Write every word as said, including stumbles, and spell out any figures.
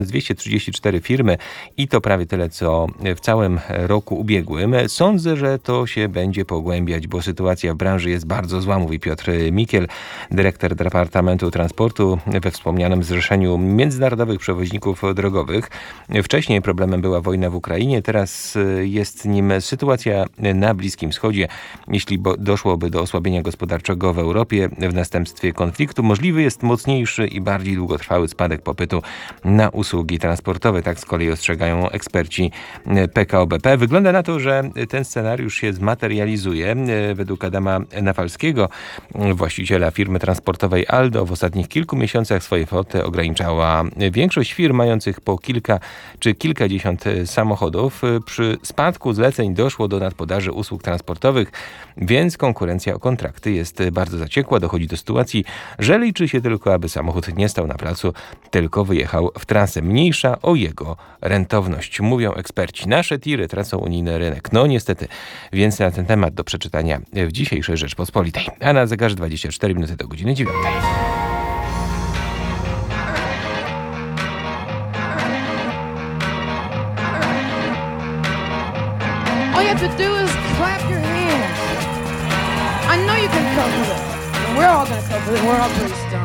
dwieście trzydzieści cztery firmy i to prawie tyle, co w całym roku ubiegłym. Sądzę, że to się będzie pogłębiać, bo sytuacja w branży jest bardzo zła, mówi Piotr Mikiel, dyrektor Departamentu Transportu we wspomnianym Zrzeszeniu Międzynarodowych Przewoźników Drogowych. Wcześniej problemem była wojna w Ukrainie, teraz jest nim sytuacja na Bliskim Wschodzie. Jeśli doszłoby do osłabienia gospodarczego w Europie w następstwie konfliktu, możliwy jest mocniejszy i bardziej długotrwały spadek popytu na usługi transportowe. Tak z kolei ostrzegają eksperci P K O B P. Wygląda na to, że ten scenariusz się zmaterializuje. Według Adama Nawalskiego, właściciela firmy transportowej Aldo, w ostatnich kilku miesiącach swojej floty ograniczała większość firm mających po kilka czy kilkadziesiąt samochodów. Przy spadku zleceń doszło do nadpodaży usług transportowych, więc konkurencja o kontrakty jest bardzo zaciekła. Dochodzi do sytuacji, że liczy się tylko, aby samochód nie stał na placu, tylko wyjechał w trasę. Mniejsza o jego rentowność. Mówią eksperci. Nasze tiry tracą unijny rynek. No niestety. Więcej na ten temat do przeczytania w dzisiejszej Rzeczpospolitej. A na zegarze dwadzieścia cztery minuty do godziny dziewiątej. All you have to do is clap your hands. I know you can cope with it. We're all going to cope with it. We're all pretty stoned.